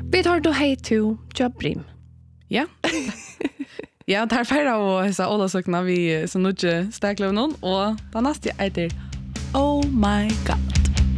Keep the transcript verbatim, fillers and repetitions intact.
Vi tar då hej till Jobrim. Ja. Ja, tar färra och hesa alla sökna vi så mycket stäcklar någon och den nästa är Oh my god.